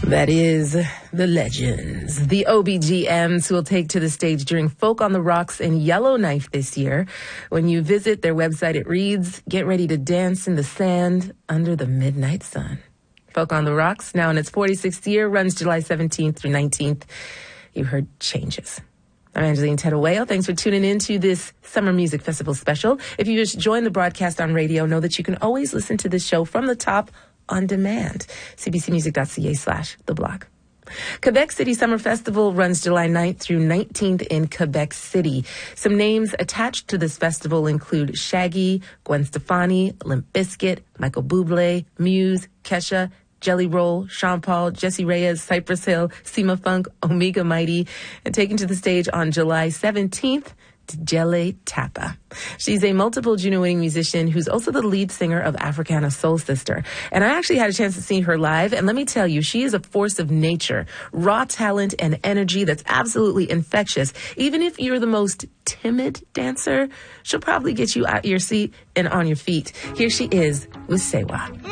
That is the legends, the OBGMs, who will take to the stage during Folk on the Rocks in Yellowknife this year. When you visit their website, it reads, "Get ready to dance in the sand under the midnight sun." Folk on the Rocks, now in its 46th year, runs July 17th through 19th. You heard Changes. I'm Angeline Tettaweo. Thanks for tuning in to this Summer Music Festival special. If you just joined the broadcast on radio, know that you can always listen to this show from the top on demand. cbcmusic.ca/the blog. Quebec City Summer Festival runs July 9th through 19th in Quebec City. Some names attached to this festival include Shaggy, Gwen Stefani, Limp Bizkit, Michael Bublé, Muse, Kesha, Jelly Roll, Sean Paul, Jesse Reyes, Cypress Hill, Sima Funk, Omega Mighty, and taken to the stage on July 17th, Tjelle Tappa. She's a multiple Juno-winning musician who's also the lead singer of Africana Soul Sister. And I actually had a chance to see her live, and let me tell you, she is a force of nature, raw talent and energy that's absolutely infectious. Even if you're the most timid dancer, she'll probably get you out your seat and on your feet. Here she is with Sewa.